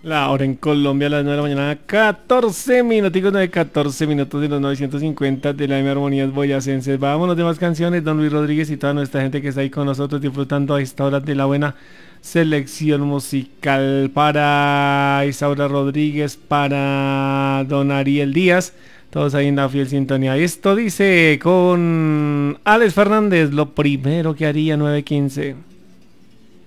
La hora en Colombia a las 9 de la mañana, 14 minuticos, 9, 14 minutos de los 950 de la M Armonías Boyacenses. Vámonos de más canciones, don Luis Rodríguez y toda nuestra gente que está ahí con nosotros disfrutando a esta hora de la buena selección musical para Isaura Rodríguez, para don Ariel Díaz, todos ahí en la fiel sintonía. Esto dice con Alex Fernández, lo primero que haría 915.